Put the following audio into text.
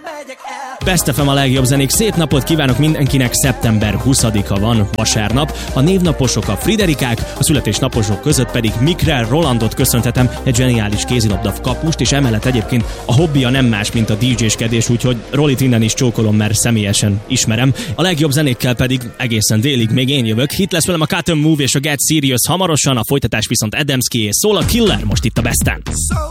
Best FM a legjobb zenék. Szép napot kívánok mindenkinek. Szeptember 20-a van, vasárnap. A névnaposok a Friderikák, a születésnaposok között pedig Mikrel Rolandot köszöntetem, egy zseniális kézilabda kapust, és emellett egyébként a hobbija nem más, mint a DJ-skedés, úgyhogy Rolit innen is csókolom, mert személyesen ismerem. A legjobb zenékkel pedig egészen délig még én jövök. Itt lesz velem a Cut & Move és a Get Serious hamarosan, a folytatás viszont Adamski és szól a Killer most itt a Besten.